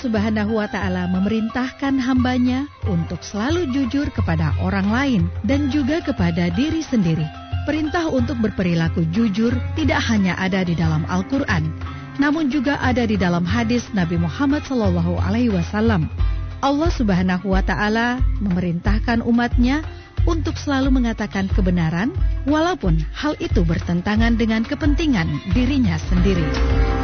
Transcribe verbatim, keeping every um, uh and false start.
Subhanahu wa Ta'ala memerintahkan hambanya untuk selalu jujur kepada orang lain dan juga kepada diri sendiri. Perintah untuk berperilaku jujur tidak hanya ada di dalam Al-Quran, namun juga ada di dalam hadis Nabi Muhammad shallallahu alaihi wasallam. Allah Subhanahu wa Ta'ala memerintahkan umatnya untuk selalu mengatakan kebenaran, walaupun hal itu bertentangan dengan kepentingan dirinya sendiri.